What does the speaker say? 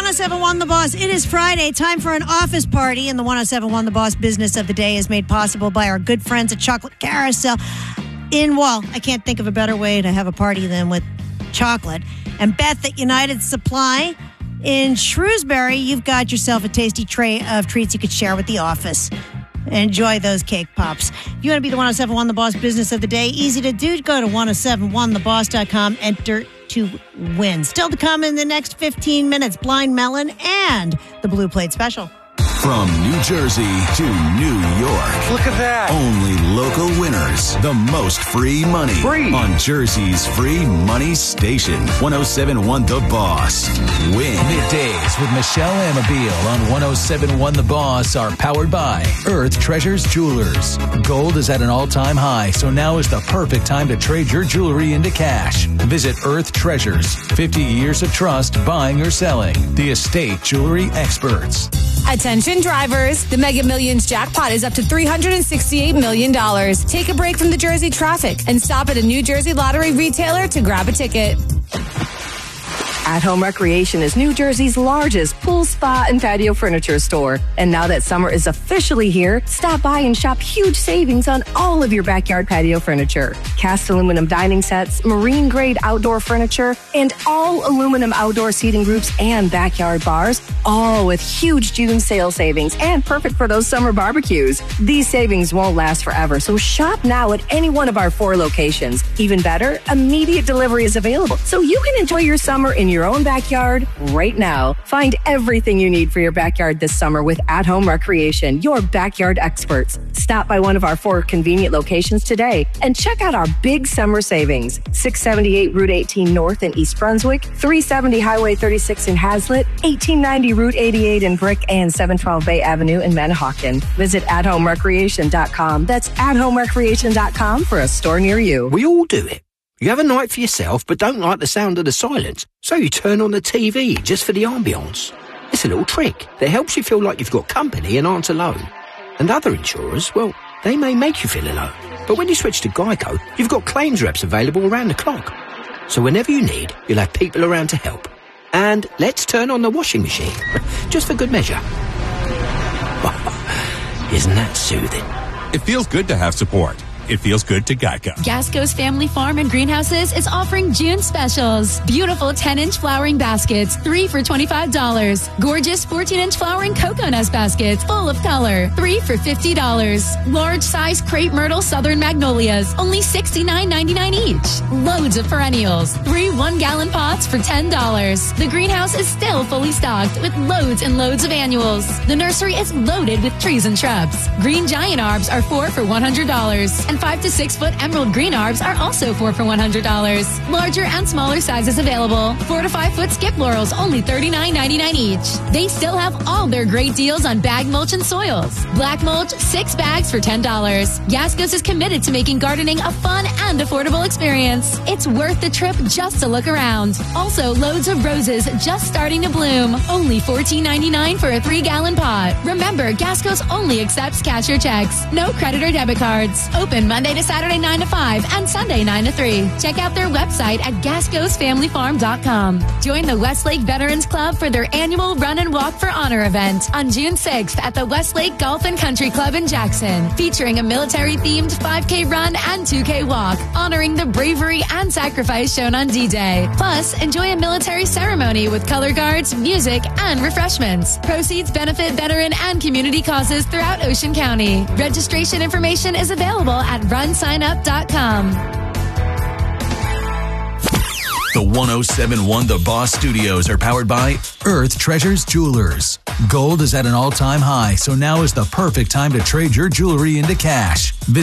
1071 The Boss. It is Friday, time for an office party, and the 1071 The Boss business of the day is made possible by our good friends at Chocolate Carousel I can't think of a better way to have a party than with chocolate. And Beth at United Supply in Shrewsbury, you've got yourself a tasty tray of treats you could share with the office. Enjoy those cake pops. If you want to be the 1071 The Boss business of the day, easy to do. Go to 1071theboss.com, enter to win. Still to come in the next 15 minutes, Blind Melon and the Blue Plate Special. From New Jersey to New York. Look at that. Only local winners. The most free money. Free. On Jersey's free money station. 1071 The Boss. Win. Middays with Michelle Amabile on 1071 The Boss are powered by Earth Treasures Jewelers. Gold is at an all-time high, so now is the perfect time to trade your jewelry into cash. Visit Earth Treasures. 50 years of trust buying or selling. The estate jewelry experts. Attention drivers, the Mega Millions jackpot is up to $368 million. Take a break from the Jersey traffic and stop at a New Jersey Lottery retailer to grab a ticket. At Home Recreation is New Jersey's largest pool, spa, and patio furniture store. And now that summer is officially here, stop by and shop huge savings on all of your backyard patio furniture. Cast aluminum dining sets, marine-grade outdoor furniture, and all aluminum outdoor seating groups and backyard bars, all with huge June sale savings and perfect for those summer barbecues. These savings won't last forever, so shop now at any one of our 4 locations. Even better, immediate delivery is available, so you can enjoy your summer in your own backyard right now. Find everything you need for your backyard this summer with At Home Recreation, your backyard experts. Stop by one of our 4 convenient locations today and check out our big summer savings. 678 Route 18 North in East Brunswick, 370 Highway 36 in Hazlitt, 1890 Route 88 in Brick, and 712 Bay Avenue in Manahawkin. Visit athomerecreation.com. That's athomerecreation.com for a store near you. We all do it. You have a night for yourself but don't like the sound of the silence, so you turn on the TV just for the ambience. It's a little trick that helps you feel like you've got company and aren't alone. And other insurers, well, they may make you feel alone. But when you switch to Geico, you've got claims reps available around the clock. So whenever you need, you'll have people around to help. And let's turn on the washing machine, just for good measure. Isn't that soothing? It feels good to have support. It feels good to Geico. Gasco's Family Farm and Greenhouses is offering June specials. Beautiful 10-inch flowering baskets, 3 for $25. Gorgeous 14-inch flowering cocoa nest baskets, full of color, 3 for $50. Large size crepe myrtle southern magnolias, only $69.99 each. Loads of perennials, 3 1-gallon pots for $10. The greenhouse is still fully stocked with loads and loads of annuals. The nursery is loaded with trees and shrubs. Green giant arbs are 4 for $100. And 5 to 6 foot emerald green arbs are also 4 for $100. Larger and smaller sizes available. 4 to 5 foot skip laurels, only $39.99 each. They still have all their great deals on bag mulch and soils. Black mulch, 6 bags for $10. Gasco's is committed to making gardening a fun and affordable experience. It's worth the trip just to look around. Also, loads of roses just starting to bloom. Only $14.99 for a 3-gallon pot. Remember, Gasco's only accepts cash or checks. No credit or debit cards. Open Monday to Saturday 9 to 5 and Sunday 9 to 3. Check out their website at gascosfamilyfarm.com. Join the Westlake Veterans Club for their annual Run and Walk for Honor event on June 6th at the Westlake Golf and Country Club in Jackson, featuring a military-themed 5K run and 2K walk, honoring the bravery and sacrifice shown on D-Day. Plus, enjoy a military ceremony with color guards, music, and refreshments. Proceeds benefit veteran and community causes throughout Ocean County. Registration information is available at runsignup.com. The 1071 The Boss Studios are powered by Earth Treasures Jewelers. Gold is at an all-time high, so now is the perfect time to trade your jewelry into cash.